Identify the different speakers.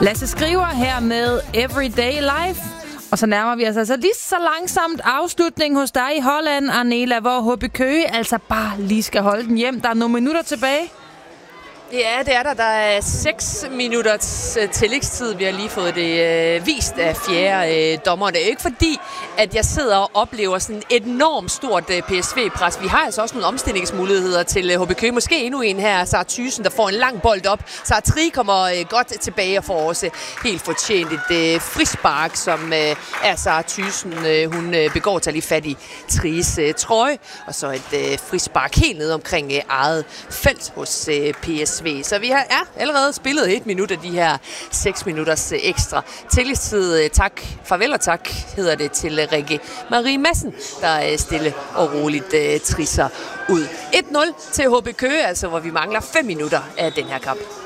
Speaker 1: Lasse Skriver her med Everyday Life. Og så nærmer vi os altså lige så langsomt afslutning hos dig i Holland, Arnela, hvor HB Køge altså bare lige skal holde den hjem. Der er nogle minutter tilbage.
Speaker 2: Ja, det er der. Der er 6 minutters tillægstid. Vi har lige fået det vist af fjerde dommer. Det er ikke fordi, at jeg sidder og oplever sådan et enormt stort PSV-pres. Vi har altså også nogle omstillingsmuligheder til HB Køge. Måske endnu en her, Sarah Thyssen, der får en lang bold op. Sarah Tri kommer godt tilbage og får også helt fortjent et frispark, som er Sarah Thyssen. Hun begår til lige fat i Tries trøje. Og så et frispark helt ned omkring eget felt hos PSV. Så vi har allerede spillet 1 minut af de her 6 minutters ekstra tillægstid. Tak, farvel og tak, hedder det til Rikke Marie Madsen, der stille og roligt trisser ud. 1-0 til HB Køge, altså hvor vi mangler 5 minutter af den her kamp.